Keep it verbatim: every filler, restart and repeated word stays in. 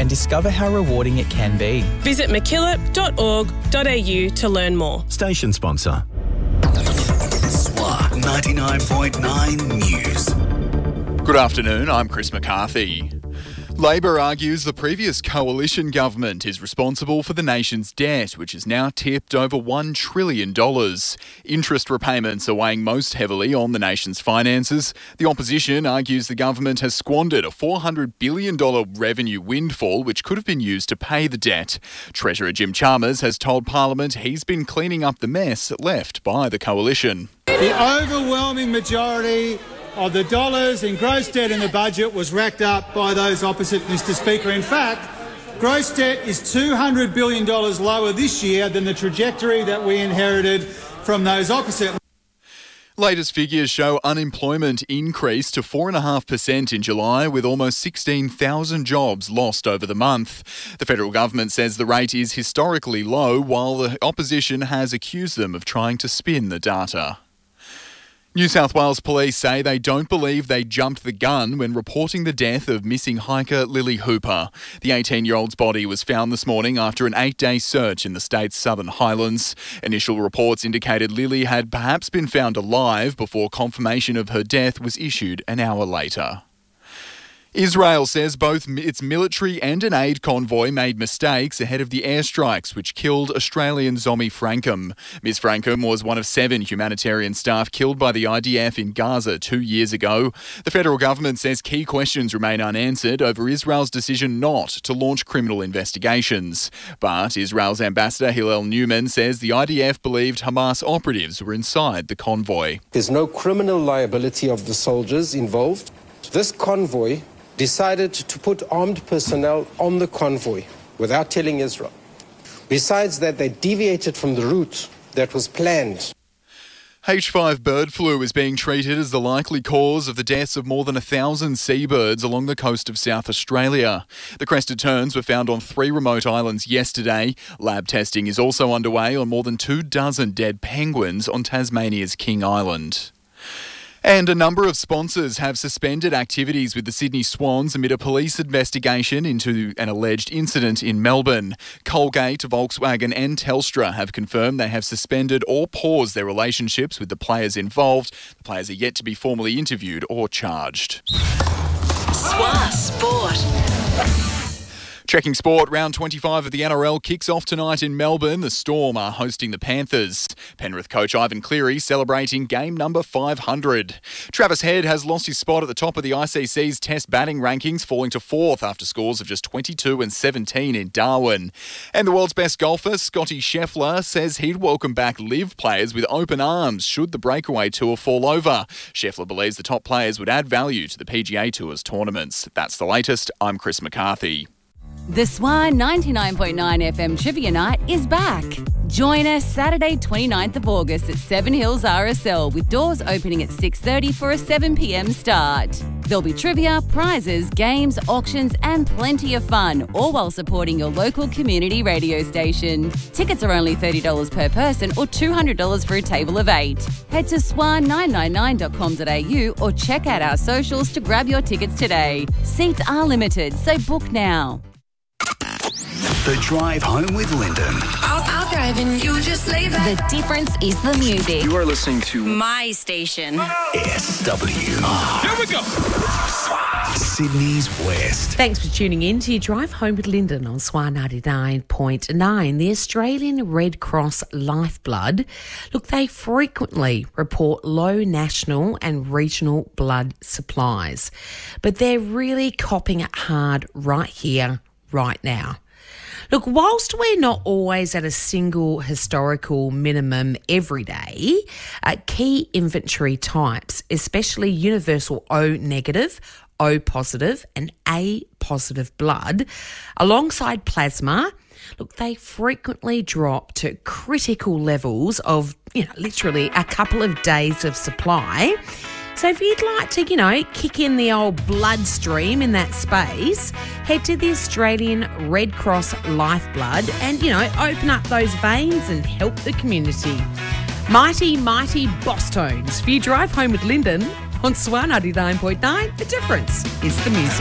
and discover how rewarding it can be. Visit mackillop dot org dot a u to learn more. Station sponsor. S W A ninety-nine point nine News. Good afternoon, I'm Chris McCarthy. Labor argues the previous coalition government is responsible for the nation's debt, which is now tipped over one trillion dollars. Interest repayments are weighing most heavily on the nation's finances. The opposition argues the government has squandered a four hundred billion dollars revenue windfall, which could have been used to pay the debt. Treasurer Jim Chalmers has told Parliament he's been cleaning up the mess left by the coalition. The overwhelming majority of the dollars in gross debt in the budget was racked up by those opposite, Mister Speaker. In fact, gross debt is two hundred billion dollars lower this year than the trajectory that we inherited from those opposite. Latest figures show unemployment increased to four point five percent in July, with almost sixteen thousand jobs lost over the month. The federal government says the rate is historically low, while the opposition has accused them of trying to spin the data. New South Wales police say they don't believe they jumped the gun when reporting the death of missing hiker Lily Hooper. The eighteen-year-old's body was found this morning after an eight-day search in the state's Southern Highlands. Initial reports indicated Lily had perhaps been found alive before confirmation of her death was issued an hour later. Israel says both its military and an aid convoy made mistakes ahead of the airstrikes which killed Australian Zomi Frankham. Miz Frankham was one of seven humanitarian staff killed by the I D F in Gaza two years ago. The federal government says key questions remain unanswered over Israel's decision not to launch criminal investigations. But Israel's ambassador Hillel Newman says the I D F believed Hamas operatives were inside the convoy. There's no criminal liability of the soldiers involved. This convoy decided to put armed personnel on the convoy without telling Israel. Besides that, they deviated from the route that was planned. H five bird flu is being treated as the likely cause of the deaths of more than a thousand seabirds along the coast of South Australia. The crested terns were found on three remote islands yesterday. Lab testing is also underway on more than two dozen dead penguins on Tasmania's King Island. And a number of sponsors have suspended activities with the Sydney Swans amid a police investigation into an alleged incident in Melbourne. Colgate, Volkswagen and Telstra have confirmed they have suspended or paused their relationships with the players involved. The players are yet to be formally interviewed or charged. S W A Sport. Checking sport, round twenty-five of the N R L kicks off tonight in Melbourne. The Storm are hosting the Panthers. Penrith coach Ivan Cleary celebrating game number five hundred. Travis Head has lost his spot at the top of the I C C's Test batting rankings, falling to fourth after scores of just twenty-two and seventeen in Darwin. And the world's best golfer, Scotty Scheffler, says he'd welcome back live players with open arms should the breakaway tour fall over. Scheffler believes the top players would add value to the P G A Tour's tournaments. That's the latest. I'm Chris McCarthy. The S W A ninety-nine point nine F M Trivia Night is back. Join us Saturday twenty-ninth of August at Seven Hills R S L with doors opening at six thirty for a seven p m start. There'll be trivia, prizes, games, auctions and plenty of fun, all while supporting your local community radio station. Tickets are only thirty dollars per person or two hundred dollars for a table of eight. Head to S W A nine nine nine dot com dot a u or check out our socials to grab your tickets today. Seats are limited, so book now. The Drive Home with Lyndon. I'll, I'll drive and you just lay back. The difference is the music. You are listening to My station. S W R. Here we go. Sydney's West. Thanks for tuning in to your Drive Home with Lyndon on S W A ninety-nine point nine. The Australian Red Cross Lifeblood, look, they frequently report low national and regional blood supplies, but they're really copping it hard right here, right now. Look, whilst we're not always at a single historical minimum every day, uh, key inventory types, especially universal O negative, O positive and A positive blood, alongside plasma, look, they frequently drop to critical levels of, you know, literally a couple of days of supply. So if you'd like to, you know, kick in the old bloodstream in that space, head to the Australian Red Cross Lifeblood and, you know, open up those veins and help the community. Mighty, mighty boss tones for your Drive Home with Lyndon on S W A ninety-nine point nine. The difference is the music.